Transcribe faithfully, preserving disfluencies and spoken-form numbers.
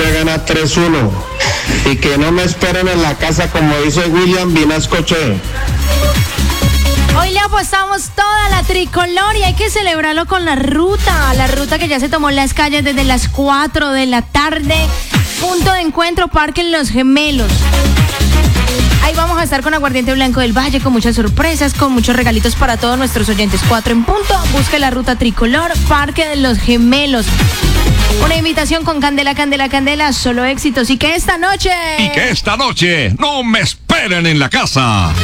Colombia gana tres uno. Y que no me esperen en la casa, como dice William Vinascoche. Hoy le apostamos toda la tricolor y hay que celebrarlo con la ruta. La ruta que ya se tomó en las calles desde las cuatro de la tarde. Punto de encuentro, Parque Los Gemelos. Ahí vamos a estar con Aguardiente Blanco del Valle, con muchas sorpresas, con muchos regalitos para todos nuestros oyentes. Cuatro en punto, busque la ruta tricolor, Parque de los Gemelos. Una invitación con Candela, Candela, Candela, solo éxitos. Y que esta noche... Y que esta noche no me esperen en la casa.